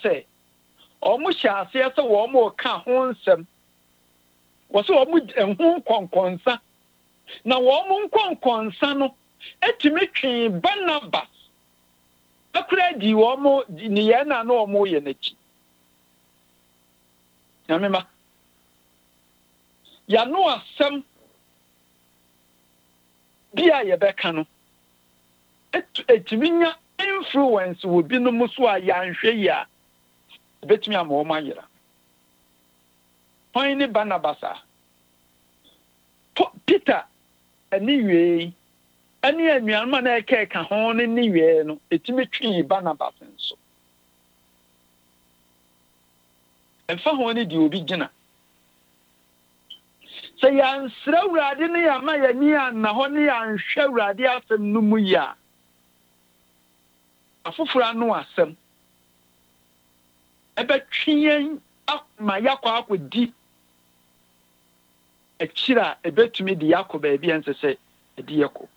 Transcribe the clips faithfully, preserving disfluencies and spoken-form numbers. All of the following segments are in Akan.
say omo hya ase ase wo mo ka ho nsem wo se omo enhu konkonsa na wo mo konkonsa no etimi twi Barnabas akura di wo mo ni ye na no omo ye nachi na mema ya no asem bia ye beka no etimi nya influence wo bi no muso a ya nhwe ya betimi ama o mayira point ni Barnabas a Peter anyway ani anuanma na eke ka ho ne niwe no etimi twi Barnabas nso emfa ho ne di obi gina se ya nsra urade ne ya ma ya ni na ho ne ya nhwe urade asem no mu ya afufura no asem ebe twiyen akma yakwa akodi ekira ebetumi di yakoba ebi ensese edi yako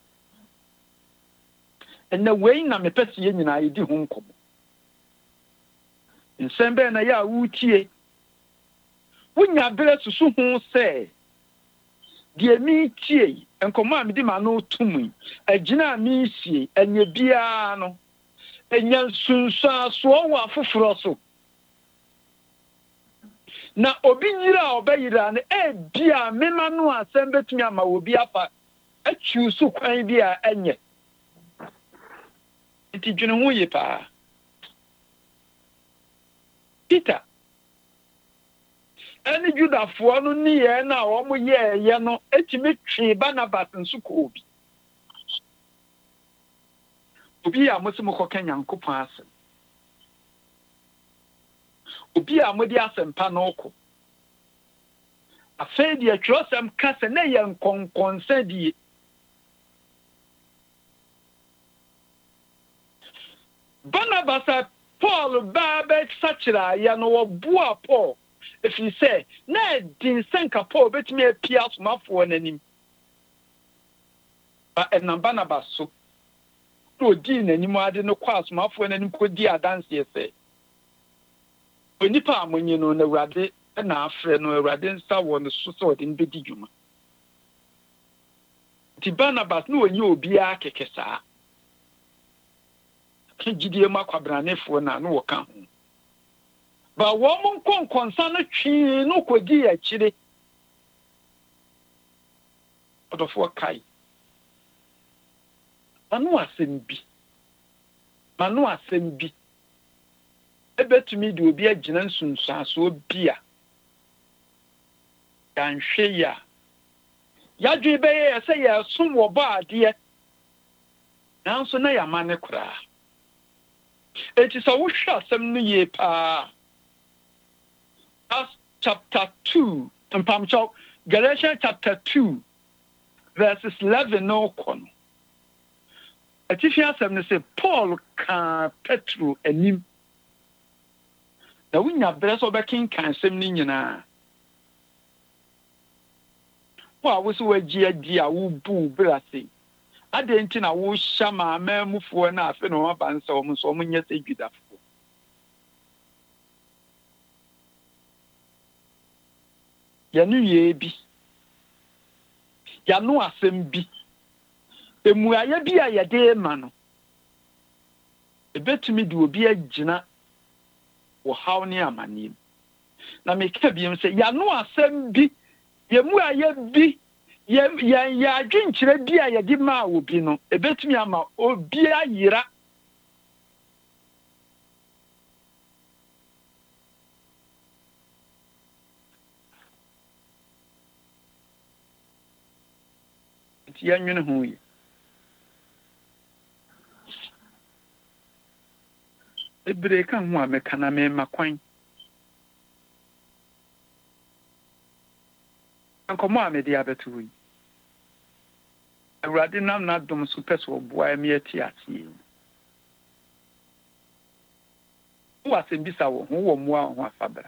ena wei na mepese ye nyina yedi ho nkomo nsembe na ya wutie wunya bere susu ho se die mi tie enkomo a medi ma no tumi agina mi sie enye bia no enya sunsa so wa foforo so na obi nyira obayira ne e bia mema no asem betumi ama obi afa atwiusu kwan bia enye enti dwene ho ye pa Peter ani Judafo no ni ye na wo mo ye ye no etimi twi Barnabas nso ko obi obi a mo se mo koka Nyankopon asem obi a mo di asempa no ko afei di atwosem kase na ye nkonkonsa di Barnabas Paul Babet Sachira ya no wo bua Paul if you say na din senka Paul betimi apia somafo nanim ba en Barnabas so no din nanim ade no kwa somafo nanim ko di adanse ese onipa amonye no na Awurade na afre no Awurade nsa wo no so so de nbedi dwuma ti Barnabas no onye obi a kekesa kigidie makwabrane na no woka ho ba wo mo nkonkonsa no twi no kodi akire odofo kai anu asembi manu asembi ebetumi di obi agina nsunsuaso bia kanhwe ya yadwe beye ese ya sum wo ba ade nanso na ya mane kura eti so wo hwa asem no ye pa Acts chapter two mpamcho Galatians chapter two verses eleven no kono etifi asem no say Paul ka Petro anim na wunya bere so bekin kan sem ni nyina wa wo so wagi adi a wo bu brase adenti na wo hya ma mamufo na afi no abansa wo so wo nya se Judafo ya nu ye bi ya nu asem bi emuaya bi a ya de ma no ebetumi di obi agina wo haw ne amanim na me ka biem se ya no asem bi ye mu aye bi ye ya ya adwenkyere bi a ye di ma obi no ebetumi ama obi ayira ti ya nwene ho yi ebre kan ho ameka na me makwan ankomo amedi abetu yi Awurade nam na dom so peso boa emi ati ati wo asembisa wo ho wo moa ho afabra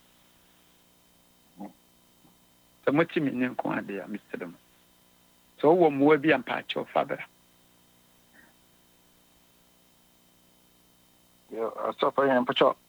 samoti mi nko ade ya mister so wo moa bi ampa cho fabra yo asofa yan pacho